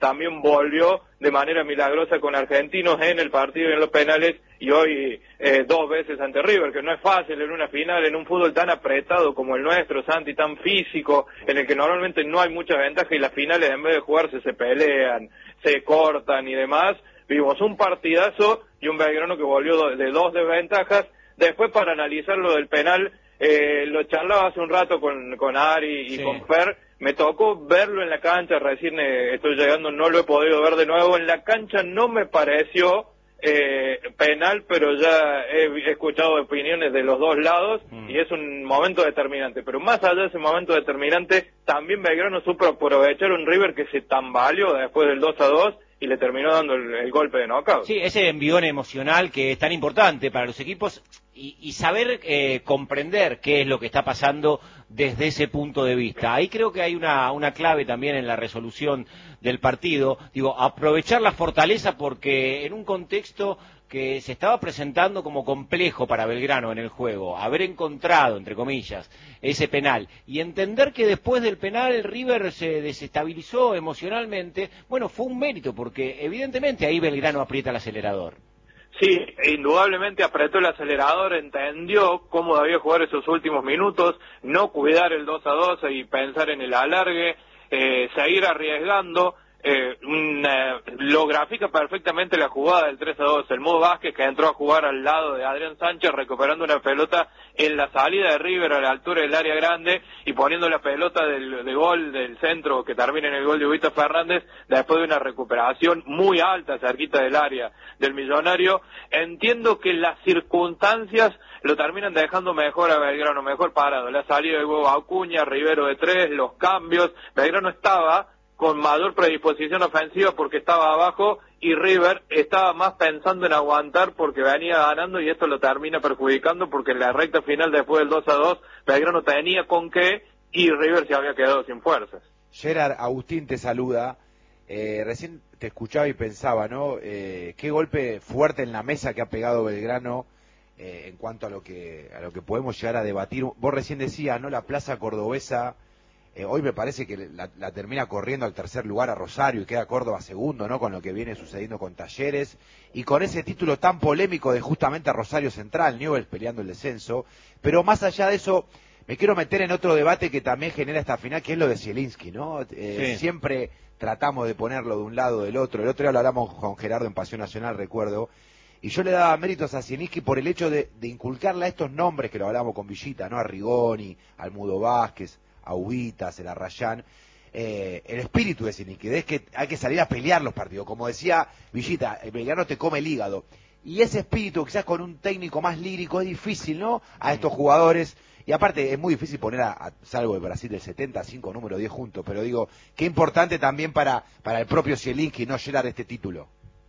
también volvió de manera milagrosa con Argentinos en el partido y en los penales, y hoy 2 veces ante River, que no es fácil en una final, en un fútbol tan apretado como el nuestro, Santi, tan físico, en el que normalmente no hay mucha ventaja y las finales en vez de jugarse se pelean, se cortan y demás. Vimos un partidazo y un Belgrano que volvió de 2 desventajas. Después, para analizar lo del penal, lo charlaba hace un rato con Ari y Sí. con Fer. Me tocó verlo en la cancha, recién estoy llegando, no lo he podido ver de nuevo. En la cancha no me pareció penal, pero ya he escuchado opiniones de los dos lados y es un momento determinante. Pero más allá de ese momento determinante, también Belgrano supo aprovechar un River que se tambaleó después del 2-2 y le terminó dando el golpe de knockout. Sí, ese envión emocional que es tan importante para los equipos y saber comprender qué es lo que está pasando desde ese punto de vista. Ahí creo que hay una clave también en la resolución del partido. Digo, aprovechar la fortaleza porque en un contexto que se estaba presentando como complejo para Belgrano en el juego, haber encontrado, entre comillas, ese penal y entender que después del penal el River se desestabilizó emocionalmente, bueno, fue un mérito porque evidentemente ahí Belgrano aprieta el acelerador. Sí, indudablemente apretó el acelerador, entendió cómo debía jugar esos últimos minutos, no cuidar el 2-2 y pensar en el alargue, seguir arriesgando. Lo grafica perfectamente la jugada del 3-2, el Mudo Vázquez que entró a jugar al lado de Adrián Sánchez recuperando una pelota en la salida de River a la altura del área grande y poniendo la pelota de gol del centro que termina en el gol de Ubita Fernández después de una recuperación muy alta cerquita del área del Millonario. Entiendo que las circunstancias lo terminan dejando mejor a Belgrano, mejor parado, la salida de Hugo Acuña, Rivero de 3, los cambios. Belgrano estaba con mayor predisposición ofensiva porque estaba abajo y River estaba más pensando en aguantar porque venía ganando y esto lo termina perjudicando porque en la recta final después del 2-2 Belgrano tenía con qué y River se había quedado sin fuerzas. Gerard, Agustín te saluda. Recién te escuchaba y pensaba, ¿no? Qué golpe fuerte en la mesa que ha pegado Belgrano en cuanto a lo que podemos llegar a debatir. Vos recién decías, ¿no? La plaza cordobesa hoy me parece que la termina corriendo al tercer lugar a Rosario y queda Córdoba segundo, ¿no? Con lo que viene sucediendo con Talleres y con ese título tan polémico de justamente a Rosario Central, Newell's peleando el descenso. Pero más allá de eso, me quiero meter en otro debate que también genera esta final, que es lo de Zielinski, ¿no? Sí. Siempre tratamos de ponerlo de un lado o del otro. El otro día lo hablamos con Gerardo en Pasión Nacional, recuerdo, y yo le daba méritos a Zielinski por el hecho de inculcarle a estos nombres que lo hablamos con Villita, ¿no? A Rigoni, al Mudo Vázquez, a Ubitas, el Arrayán, el espíritu de Zielinski, es que hay que salir a pelear los partidos. Como decía Villita, el Belgrano te come el hígado. Y ese espíritu, quizás con un técnico más lírico, es difícil, ¿no? A estos jugadores. Y aparte, es muy difícil poner salvo el Brasil del 75, número 10 juntos. Pero digo, qué importante también para el propio Zielinski no llenar este título.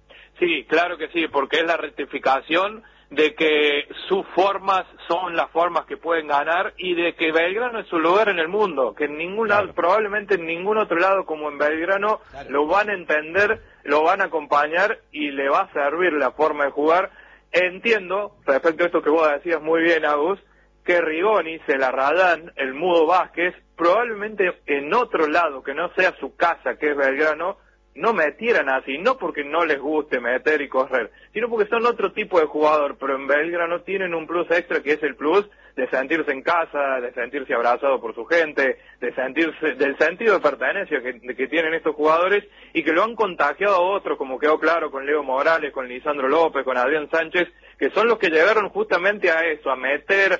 Sí, claro que sí, porque es la rectificación de que sus formas son las formas que pueden ganar y de que Belgrano es su lugar en el mundo, que en ningún lado, probablemente en ningún otro lado como en Belgrano, lo van a entender, lo van a acompañar y le va a servir la forma de jugar. Entiendo, respecto a esto que vos decías muy bien, Agus, que Rigoni, Celarrayán, el Mudo Vázquez, probablemente en otro lado que no sea su casa, que es Belgrano, no metieran así, no porque no les guste meter y correr, sino porque son otro tipo de jugador, pero en Belgrano tienen un plus extra que es el plus de sentirse en casa, de sentirse abrazado por su gente, de sentirse, del sentido de pertenencia que tienen estos jugadores y que lo han contagiado a otros, como quedó claro con Leo Morales, con Lisandro López, con Adrián Sánchez, que son los que llegaron justamente a eso, a meter,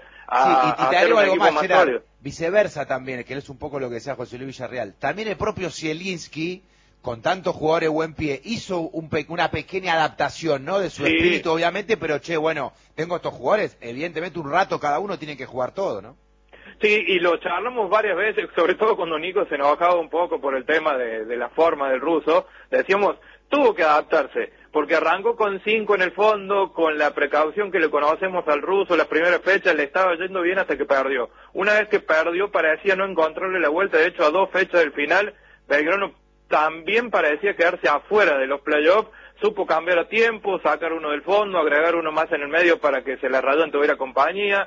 a te hacer agrego un algo equipo más, más Gerard, sólido. viceversa también, que es un poco lo que decía José Luis Villarreal. También el propio Zielinski, con tantos jugadores buen pie, hizo una pequeña adaptación, ¿no? De su espíritu, obviamente, pero bueno, tengo estos jugadores, evidentemente un rato cada uno tiene que jugar todo, ¿no? Sí, y lo charlamos varias veces, sobre todo cuando Nico se enojaba un poco por el tema de la forma del ruso, decíamos, tuvo que adaptarse, porque arrancó con 5 en el fondo, con la precaución que le conocemos al ruso, las primeras fechas le estaba yendo bien hasta que perdió. Una vez que perdió parecía no encontrarle la vuelta, de hecho a 2 fechas del final, Belgrano también parecía quedarse afuera de los playoffs, supo cambiar a tiempo, sacar uno del fondo, agregar uno más en el medio para que Celarrayán tuviera compañía,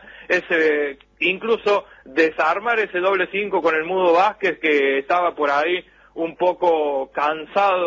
incluso desarmar ese doble 5 con el Mudo Vázquez que estaba por ahí un poco cansado